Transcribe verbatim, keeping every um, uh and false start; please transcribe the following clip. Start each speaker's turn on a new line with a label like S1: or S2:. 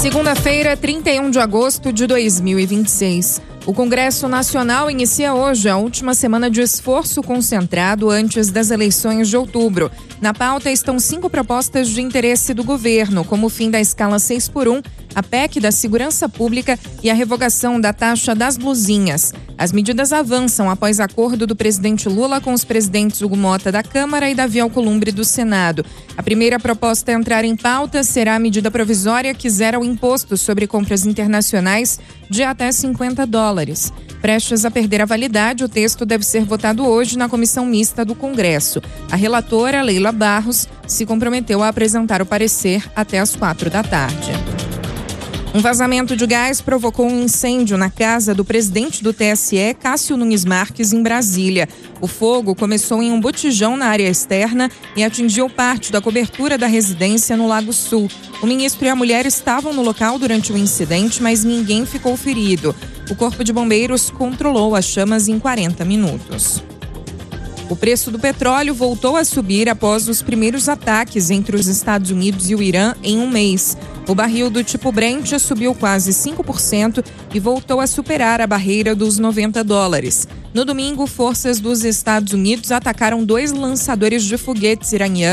S1: Segunda-feira, trinta e um de agosto de dois mil e vinte e seis. O Congresso Nacional inicia hoje a última semana de esforço concentrado antes das eleições de outubro. Na pauta estão cinco propostas de interesse do governo, como o fim da escala seis por um, a P E C da Segurança Pública e a revogação da taxa das blusinhas. As medidas avançam após acordo do presidente Lula com os presidentes Hugo Mota da Câmara e Davi Alcolumbre do Senado. A primeira proposta a entrar em pauta será a medida provisória que zera o imposto sobre compras internacionais de até cinquenta dólares. Prestes a perder a validade, o texto deve ser votado hoje na comissão mista do Congresso. A relatora, Leila Barros, se comprometeu a apresentar o parecer até às quatro da tarde. Um vazamento de gás provocou um incêndio na casa do presidente do T S E, Cássio Nunes Marques, em Brasília. O fogo começou em um botijão na área externa e atingiu parte da cobertura da residência no Lago Sul. O ministro e a mulher estavam no local durante o incidente, mas ninguém ficou ferido. O Corpo de Bombeiros controlou as chamas em quarenta minutos. O preço do petróleo voltou a subir após os primeiros ataques entre os Estados Unidos e o Irã em um mês. O barril do tipo Brent subiu quase cinco por cento e voltou a superar a barreira dos noventa dólares. No domingo, forças dos Estados Unidos atacaram dois lançadores de foguetes iranianos